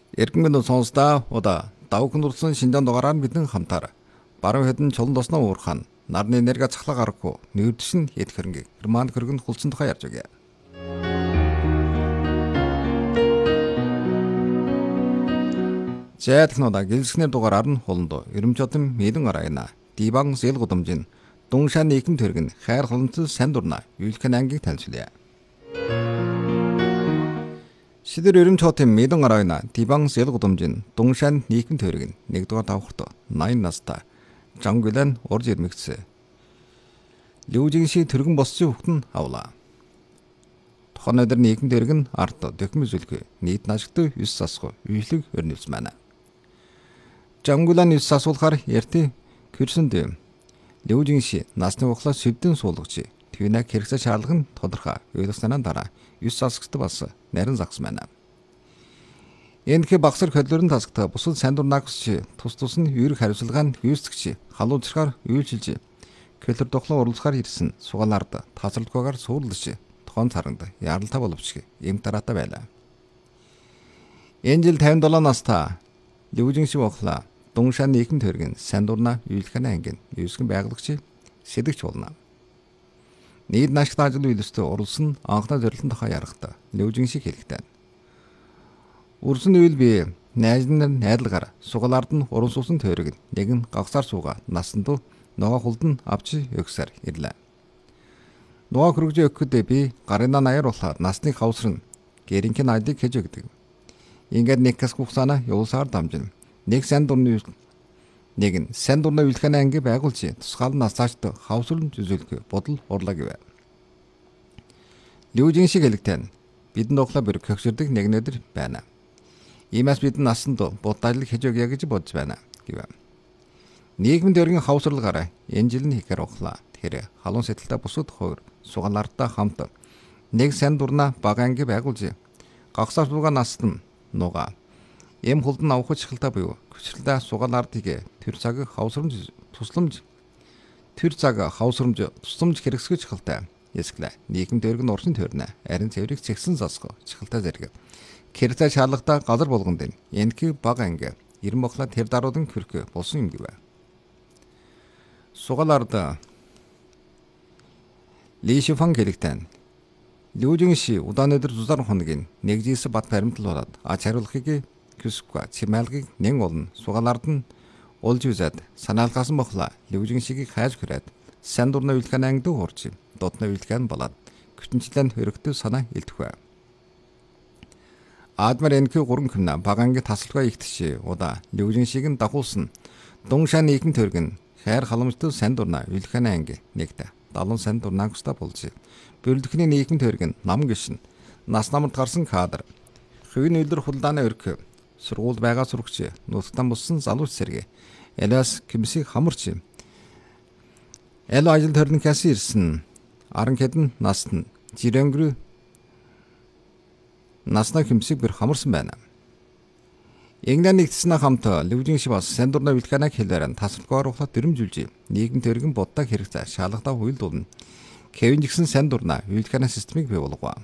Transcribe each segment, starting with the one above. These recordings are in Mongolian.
Эргэн минь сонсдаа удаа давхын дурсан шинжаан дугаараар бидэн хамтаар баруун хэдэн чулан тосноо уурхаан нарны энерги цахлаа гарахгүй нэрдшин хэд хөрөнгө герман хөргөнд хулцсан тухай ярьж өгье. Зээтнოდა гэлскнэр дугаараар нь холондоо ерөмчөдөн мэдэн арайна диван зэл гудамжин дунгшаа нийгэм төргөн хайр холонцол сайн дурна үйлхэн ангийг танилцуулъя. Шидэр ерөмчөдөн мэдэн арайна диван зэл гудамжин дунгшаа нийгэм төргөн 1-р давхарт 80 настай Жангүлэн урж ирмэгцээ. Лүүжинши төргөн босцсон хүүхэд нь авлаа. Тухайн өдөр нийгэм төргөн арт дөхмө зүлхөө нийт нашигт 9 засгүй үйлэг өрнөвс байна. Жангүлэн 9 асуулахаар ярти кэрсэнд Лүүжинши насны ухлаа сэвдэн суулгачи. Твинаг хэрэгцээ шаардлага нь тодорхой ойлгосноо дараа 9 засагт бас нарийн загс байна. Энэхэ багсар хөдлөрөн тасагт бусад сайн дурнаагч тус нь үүрэг хариуцлагаанд гүйцэтгэж халуун цэргаар үйлчилж кэлэр дохлон урлахаар ирсэн сугаалард тасралтгүйгээр суурлаж тохон царанд яралтай боловч эм дараатай байлаа. Энэ жил 57 настай Лүүжинши ухлаа дунгшаа нийгэм төргөн сайн дурна үйлхэн ангийн юусгэн байгалагч сэдэгч болно. Нийт нашигт ажил үйлстэй урлсан анхны зорилтын тухай ярахтаа Лүүжинши хэлэхтэй. Үрсэн үйл би найзан найдалгаар сугалаард нь уран суусан тойрог нэгэн гагсаар сууга насанд ногоо хулд нь авч өгсөр ирлээ. Ногоо хөргөж өгөхдөө би гарина наяр болохоор насны хавсрын гэринхэн айдыг хийж өгдөг. Ингээд нэг хэсэг хугацаана явуулсаар дамжин. Нэг сайн дурны үйлхэн анги байгуулж тусгаал насаачд хавсрын зүзүүлэх бодол урлаа гэв. Лүүжинши хэлэгтэн бидэнд ухлаа бэр көгсөрдөг нэг өдөр байна. Иймээс бид насанд будайлаг хийж өгье гэж бодож байна гэв. Нийгмийн дөргөн хавсралгаараа энэ жил нь хийхээр ухлаа. Тэгэхээр халуун сэтэлтэй бусад хоёр сугаалартаа хамт нэг сайн дурна бага анги байгуулж гагсаар суугаа наст нь нуга эм хулд нь авах чухалтай буюу хүчлээ сугаалартыг тэр цаг хавсрамж тусламж хэрэгсгэж чухалтай. Ясглаа нийгмийн дөргөн уршин төрнө арин цэврийг цэгсэн засах чухалтай зэрэг. Кэрцээ шаардлагатай газар болгонд энэхий бага анги 90 мохлоо тэр даруудан хөрөх болсон юм гэв. Сугаалард Лишифан хэлэгтэн Лүүжинши удаан өдөр зузаан хоногийн нэгжээс бат баримтал болоод ач хариулахыг хүсэхгүй чимээлгийг нэн олно. Сугаалард нь улж үзээд санаалгасан бохлоо Лүүжиншигийг хайж хүрээд сайн дурны үйлхэн ангид хуурч дутны үйлхэн болоод хүчнчлэн хөрөгтэй санаа илтгэв. Адмар энэхүү гурван хүнэ багангийн тасалгаа ихтгшээ удаа Лүүжиншиг нь дагуулсан дунгшаа нийгэм төргөн хайр халамжтай сайн дурна үйлхэн анги нэгтэ 70 сайн дурнаагчтай болж бөрлөхний нийгэм төргөн нам гişн нас намд гарсан кадр хувийн үйлдвэр хулдааны өрх сургууль байгаа сурагч нутагтан буссан залууч сэргэ элэс кимсиг хамарч эло ажил төрнөхөөс ирсэн аран хэдэн наст нь жирэнгрүү наснаа хэмсэг бэр хамарсан байна. England нэгдсэн хамт Лүүжинши бас сайн дурна үйлхэнэг хэлээр тасалгаагаар ухлаа дөрмжүүлж нийгэм төргөн буддаг хэрэгцээ шаалгадаа хуйлдуулна. Кевин жигсэн сайн дурна үйлхэнэ системийг бий болгоо.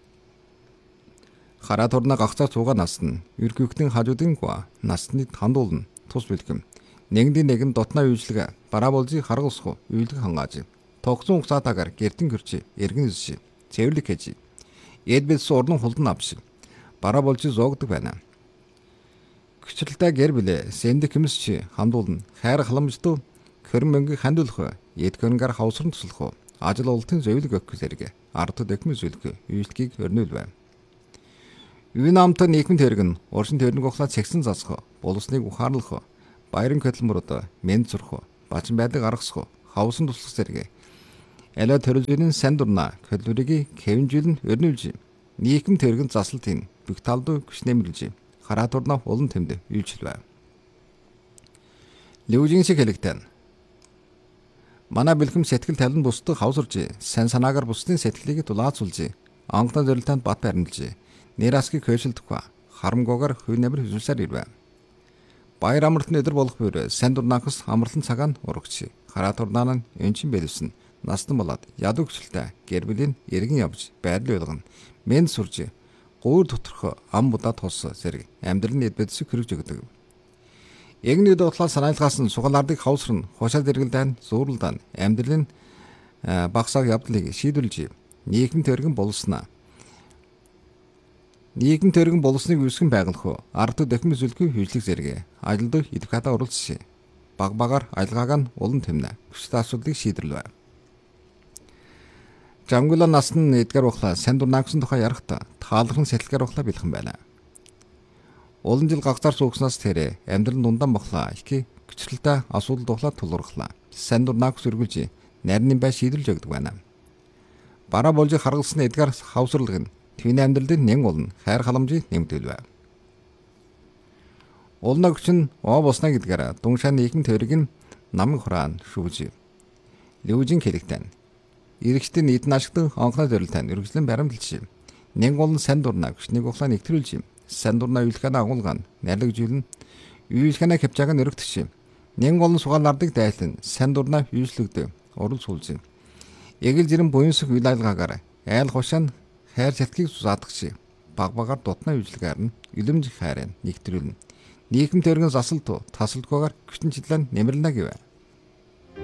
Хараа турна гагцаа цууга насна ерхүүхтэн хажуудын гоо насны хандуулна тус бэлгэм. Нэгдийн нэгэн дотноо үйлчлэг бараа болзыг харгалсах үйлдэх хангааж тогтсон хугацаатаагаар гэртэн гэрчи эргэн үзши цэвэрлэг хийж Эдбэлс уран хулдан авш бараа болж зоогдөг байна. Хүчлэлтэй гэр билээ сэндик хэмсч хандуулна. Хайр халамжтай хөрөн мөнгө хандуулах, эд хөрөнгөөр хавсран туслах, ажил олтын зөвлөг өгөх зэрэг ард дэхмэ зүлэх үйлчлэгийг өрнүүлвэ. Үн амт нийгэм төргөн уршин төрнөг ухлаа цэгсэн засах, боловсныг ухаарлах, баярын хөдөлмөрөд мэд зурх, бачин байдаг аргасах, хавсан туслах зэрэг эло төрөлжийн сайн дурна хөдөлмөрийг хэвнжүүлэн өрнүүлж нийгэм төргөн заслалтын бүх талд хүч нэмэрлж хараа турна улан тэмдэг үйлчлвэ. Лүүжинши хэлэгтэн манай бэлхэм сэтгэл талын бусдыг хавсарж сайн санаагаар бусдын сэтгэлийг дулаацуулж анхны зорилтод бат баримлж нэрасгийг хөөшөлдөхгүй харамгуугаар хөв нэмэр хүсэлсээр ирвэ. Баяр амралтын өдөр болох бүр сайн дурнаахс амралтын цагаан урагч хараа турнаа нь өнчин бэлсэн настан болоод ядуу хүсэлтэй гэр бүлийн эргэн явж байрлал болгоно. Мен сурж гуур доторх ам будаа тус зэрэг амьдралын эд бодисыг хэрэгж өгдөг. Эгний дутлаа санаалгаас нь сугалаардыг хавсран хушаад эргэлдэн зуурлалдан амьдралын багсааг явдлыг шийдвэрлэж нийгэм төргөн болсноо. Нийгэм төргөн болсныг үүсгэн байгуулах ард дахин зөвлөгийн хөгжлийг зэрэг ажилд эдвоката оролцсон. Баг багаар ажиллагааг нь улан тэмнэ. Хүчтэй асуудлыг шийдэрлэв. Жамгулан насны эдгэр ухлаа сайн дурнаагсан тухай ярахта таалхан сэтэлгээр ухлаа бэлхэн байна. Олон жил гагцаар суугснаас тэрэ амьдрал дундан бохлаа их гүцрэлтэй асуудал духлаа тулгуурлаа. Сайн дурнаагс үргэлж нарийн бай шийдвэрлж өгдөг байна. Бараа болж харгалсан эдгэр хавсралг нь түүний амьдралд нэн болно хайр халамжийг нэмдэлвэ. Улна хүчин оо боснаа гэдгээр Дунгшааны ихэнх төрийг нь намын хураан шүүж. Лүүжин хэлэгтэн. Иргэжтэй нийт наашигтэн онхноо төрөлтэн үргэлжлэн баримталж. Нэн олон сайн дурнаа хүчнийг ухлаа нэгтрүүлж. Сайн дурнаа үйлхэний агуулгаан найрлагжүүлэн үйлхэний хавчааг нь өргөтгч. Нэн олон сугаалардыг дайлан сайн дурнаа үйлчлэгдэ урал суулж. Эгэл зэрэн буянсах үйл ажиллагаагаар айл хушаан хайр цатгийг заадагч. Баг багаар дутнаа үйлчлэгээр нь илэмж хайрын нэгтрүүлнэ. Нийгэм төргөн засалт тасалдгүйгээр хүчин чиглэн нэмэрлэнэ гэв.